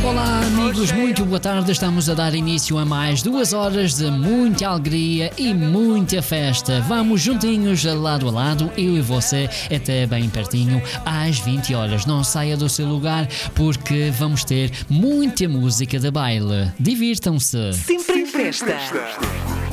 Olá amigos, muito boa tarde. Estamos a dar início a mais 2 horas de muita alegria e muita festa. Vamos juntinhos, lado a lado, eu e você, até bem pertinho, às 20 horas. Não saia do seu lugar porque vamos ter muita música de baile. Divirtam-se. Sempre em festa.